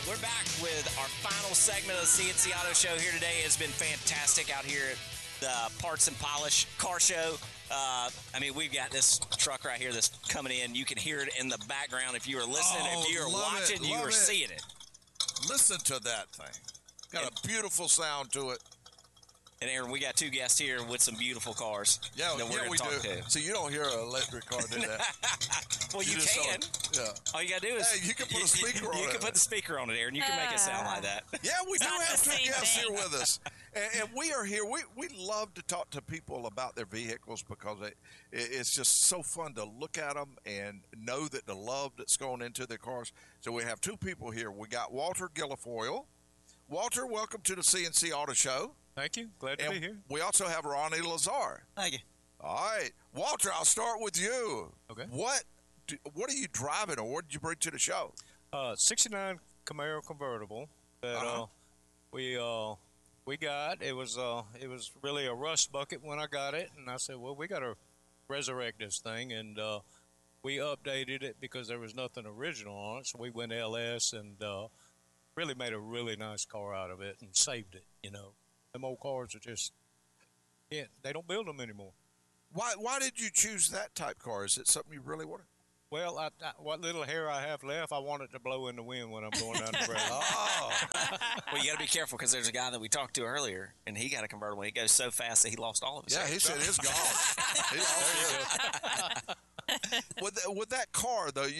We're back with our final segment of the CNC Auto Show here today. It's been fantastic out here at the Parts and Polish Car Show. We've got this truck right here that's coming in. You can hear it in the background if you are listening. If you are watching, you are seeing it. Listen to that thing. Got a beautiful sound to it. And Aaron, we got two guests here with some beautiful cars. Yeah, we do. So you don't hear an electric car do that. Well, you can. Yeah. All you got to do is... Hey, you can put a speaker on it. You can put the speaker on it, Aaron. You can make it sound like that. Yeah, we do have two guests here with us. And we are here. We love to talk to people about their vehicles because it's just so fun to look at them and know that the love that's going into their cars. So we have two people here. We got Walter Guilfoyle. Walter, welcome to the CNC Auto Show. Thank you. Glad to be here. We also have Ronnie Lazar. Thank you. All right. Walter, I'll start with you. Okay. What are you driving, or what did you bring to the show? 69 Camaro convertible that we got. It was really a rust bucket when I got it, and I said, well, we got to resurrect this thing, and we updated it because there was nothing original on it, so we went LS and really made a really nice car out of it and saved it, you know. Them old cars are just, they don't build them anymore. Why did you choose that type car? Is it something you really wanted? Well, what little hair I have left, I want it to blow in the wind when I'm going down the road. Well, you got to be careful because there's a guy that we talked to earlier, and he got a convertible. He goes so fast that he lost all of his hair. Yeah, he said it's gone. He lost it. With that car, though,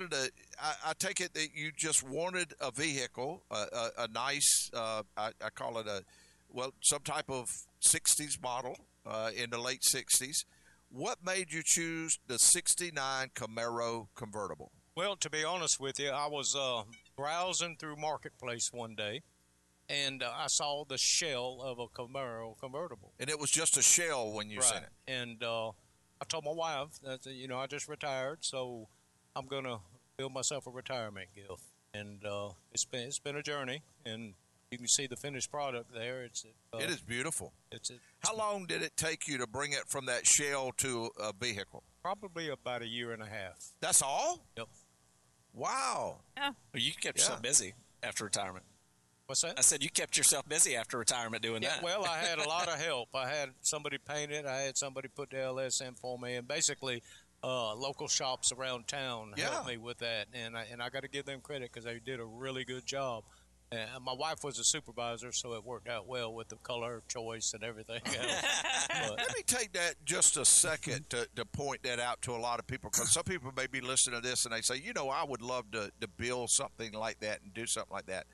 I take it that you just wanted a vehicle, a nice, I call it some type of 60s model in the late 60s. What made you choose the 69 Camaro convertible? Well, to be honest with you, I was browsing through Marketplace one day, and I saw the shell of a Camaro convertible. And it was just a shell when you seen it? And I told my wife that, I just retired, so I'm going to build myself a retirement gift. And it's been a journey, and you can see the finished product there. It is beautiful. How long did it take you to bring it from that shell to a vehicle? Probably about a year and a half. That's all? Yep. Wow. Yeah. Well, you kept yourself busy after retirement. What's that? I said you kept yourself busy after retirement doing that. Well, I had a lot of help. I had somebody paint it. I had somebody put the LS in for me, and basically local shops around town helped me with that. And I got to give them credit because they did a really good job. And my wife was a supervisor, so it worked out well with the color choice and everything else. Let me take that just a second to point that out to a lot of people, because some people may be listening to this and they say, I would love to build something like that and do something like that.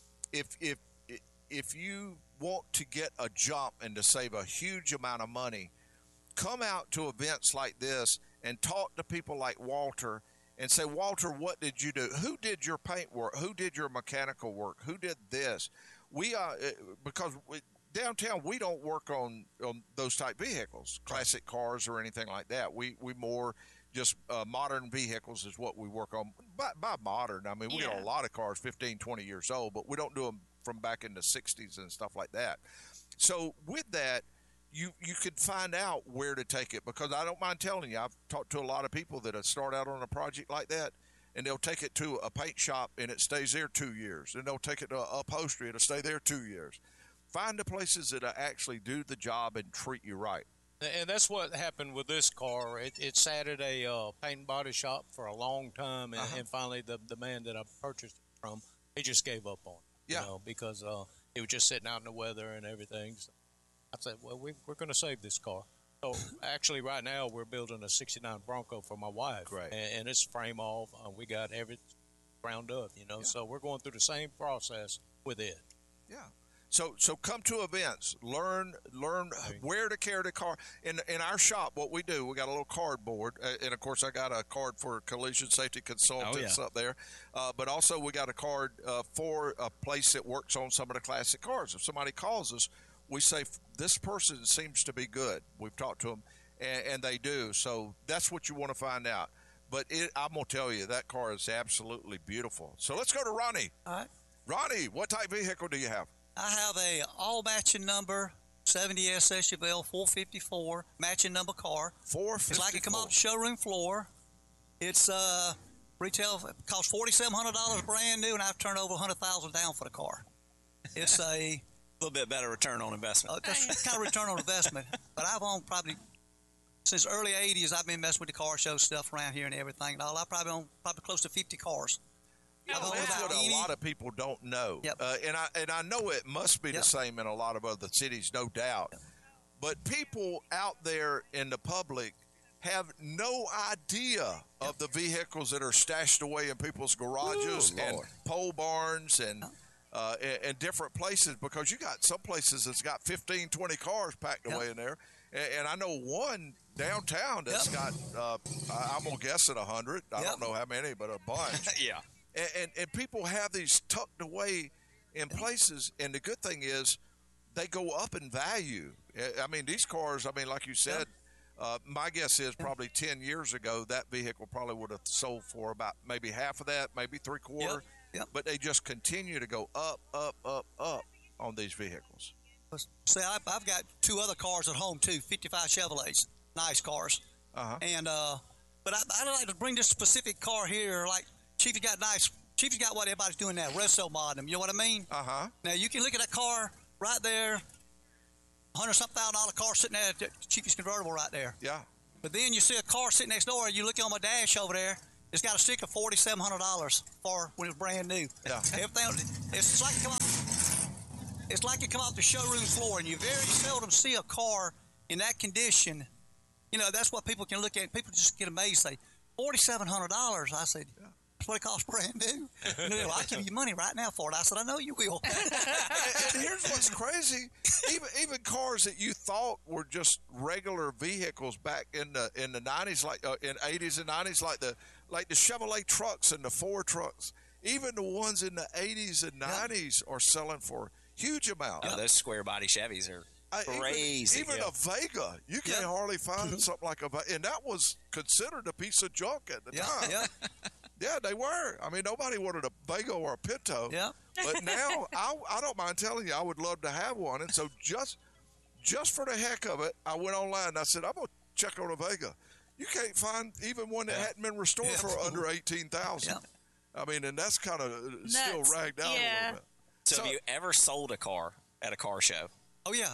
If you want to get a jump and to save a huge amount of money, come out to events like this and talk to people like Walter and say, Walter, what did you do? Who did your paint work? Who did your mechanical work? Who did this? Downtown, we don't work on those type vehicles, classic cars or anything like that. We more just modern vehicles is what we work on. By modern, I mean, we got a lot of cars 15, 20 years old, but we don't do them from back in the 60s and stuff like that. So with that, you could find out where to take it, because I don't mind telling you, I've talked to a lot of people that have started out on a project like that, and they'll take it to a paint shop and it stays there 2 years. And they'll take it to upholstery, it'll stay there 2 years. Find the places that actually do the job and treat you right. And that's what happened with this car. It sat at a paint and body shop for a long time, and finally the man that I purchased it from, he just gave up on it, because it was just sitting out in the weather and everything. So I said, well, we're going to save this car. So actually right now we're building a 69 Bronco for my wife. Right. And it's frame off. We got everything ground up, so we're going through the same process with it. Yeah. So come to events, learn where to carry the car. In our shop, what we do, we got a little cardboard, and of course I got a card for collision safety consultants up there, but also we got a card for a place that works on some of the classic cars. If somebody calls us, we say, this person seems to be good. We've talked to them, and they do. So that's what you want to find out. But I'm going to tell you, that car is absolutely beautiful. So let's go to Ronnie. All right. Ronnie, what type vehicle do you have? I have a all-matching number 70S SUV 454 matching number car. 454. It's like it come off the showroom floor. It's retail costs $4,700 brand new, and I've turned over $100,000 down for the car. It's a little bit better return on investment. That's kind of return on investment. But I've owned probably since early '80s. I've been messing with the car show stuff around here and everything. I probably own close to 50 cars. That's what a lot of people don't know. Yep. And I know it must be the same in a lot of other cities, no doubt. Yep. But people out there in the public have no idea of the vehicles that are stashed away in people's garages and pole barns and different places, because you got some places that's got 15, 20 cars packed away in there. And I know one downtown that's got, I'm going to guess at 100. I don't know how many, but a bunch. Yeah. And people have these tucked away in places, and the good thing is they go up in value. I mean, these cars, like you said, my guess is probably 10 years ago that vehicle probably would have sold for about maybe half of that, maybe three-quarter. Yep. But they just continue to go up, up, up, up on these vehicles. See, I've got two other cars at home, too, 55 Chevrolets, nice cars. And but I'd like to bring this specific car here, like Chief's got what everybody's doing now, resto modding them, you know what I mean? Now, you can look at that car right there, $100-something thousand car sitting there at the Chief's convertible right there. Yeah. But then you see a car sitting next door, and you look on my dash over there, it's got a sticker $4,700 for when it's brand new. Yeah. Everything, it's like you come off the showroom floor, and you very seldom see a car in that condition. You know, that's what people can look at. People just get amazed. Say, $4,700. I said, that's what it costs brand new. And they're like, I'll give you money right now for it. I said, I know you will. And here's what's crazy. Even cars that you thought were just regular vehicles back in the 90s, like in 80s and 90s, like the Chevrolet trucks and the Ford trucks, even the ones in the 80s and 90s are selling for huge amounts. Oh, those square body Chevys are crazy. Even a Vega, you can't hardly find something like a Vega, and that was considered a piece of junk at the time. Yeah, they were. I mean, nobody wanted a Vega or a Pinto. Yeah. But now, I don't mind telling you, I would love to have one. And so just for the heck of it, I went online and I said, I'm going to check on a Vega. You can't find even one that hadn't been restored for under $18,000. Yeah. I mean, and that's kind of still ragged out a little bit. So have you ever sold a car at a car show? Oh, yeah.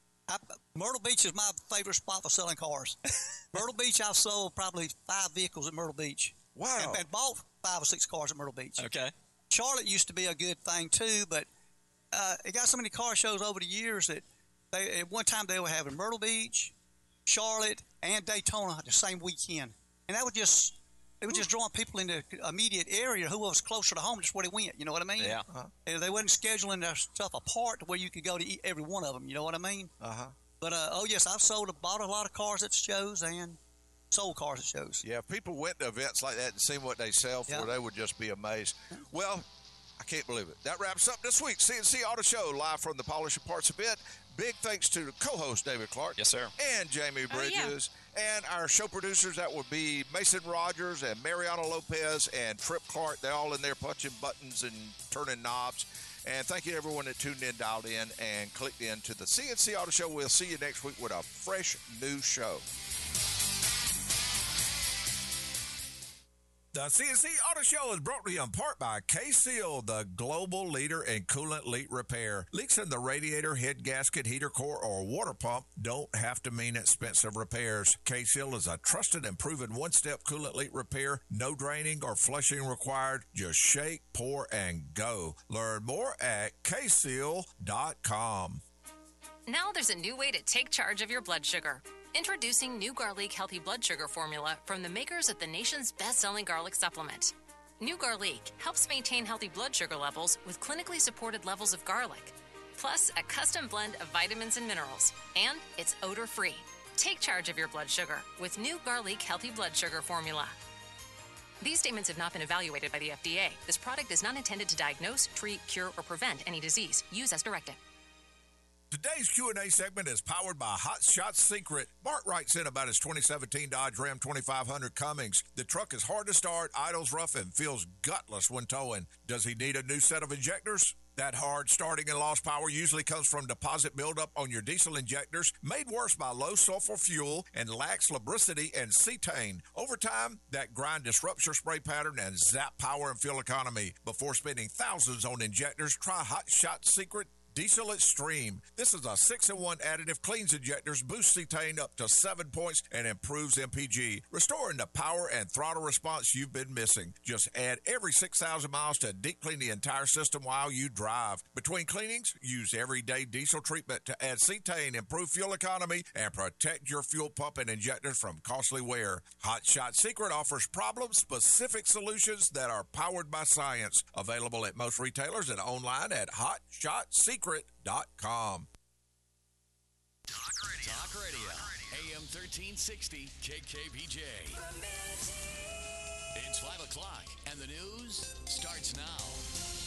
Myrtle Beach is my favorite spot for selling cars. Myrtle Beach, I've sold probably 5 vehicles at Myrtle Beach. Wow. And bought 5 or 6 cars at Myrtle Beach. Okay. Charlotte used to be a good thing, too, but it got so many car shows over the years that at one time they were having Myrtle Beach, Charlotte, and Daytona the same weekend. And that was just drawing people in the immediate area who was closer to home. That's where they went. You know what I mean? Yeah. And they wasn't scheduling their stuff apart to where you could go to eat every one of them. You know what I mean? But, yes, I've bought a lot of cars at shows and sold cars at shows. Yeah, if people went to events like that and seen what they sell for, they would just be amazed. Well, I can't believe it. That wraps up this week's CNC Auto Show, live from the Polish and Parts event. Big thanks to co-host David Clark. Yes, sir. And Jamie Bridges. And our show producers, that would be Mason Rogers and Mariano Lopez and Trip Clark. They're all in there punching buttons and turning knobs. And thank you to everyone that tuned in, dialed in, and clicked in to the CNC Auto Show. We'll see you next week with a fresh new show. The CNC Auto Show is brought to you in part by K-Seal, the global leader in coolant leak repair. Leaks in the radiator, head gasket, heater core, or water pump don't have to mean expensive repairs. K-Seal is a trusted and proven one-step coolant leak repair. No draining or flushing required. Just shake, pour, and go. Learn more at kseal.com. Now there's a new way to take charge of your blood sugar. Introducing new Garlic Healthy Blood Sugar Formula from the makers of the nation's best-selling garlic supplement. New Garlic helps maintain healthy blood sugar levels with clinically supported levels of garlic, plus a custom blend of vitamins and minerals, and it's odor-free. Take charge of your blood sugar with new Garlic Healthy Blood Sugar Formula. These statements have not been evaluated by the FDA. This product is not intended to diagnose, treat, cure, or prevent any disease. Use as directed. Today's Q&A segment is powered by Hot Shots Secret. Bart writes in about his 2017 Dodge Ram 2500 Cummings. The truck is hard to start, idles rough, and feels gutless when towing. Does he need a new set of injectors? That hard starting and lost power usually comes from deposit buildup on your diesel injectors, made worse by low sulfur fuel and lax lubricity and cetane. Over time, that grind disrupts your spray pattern and zap power and fuel economy. Before spending thousands on injectors, try Hot Shot Secret Diesel Extreme. This is a 6-in-1 additive, cleans injectors, boosts cetane up to 7 points, and improves MPG, restoring the power and throttle response you've been missing. Just add every 6,000 miles to deep clean the entire system while you drive. Between cleanings, use everyday diesel treatment to add cetane, improve fuel economy, and protect your fuel pump and injectors from costly wear. Hot Shot Secret offers problem-specific solutions that are powered by science. Available at most retailers and online at hotshotsecret.com. Talk Radio. AM 1360 KKPJ. It's 5 o'clock, and the news starts now.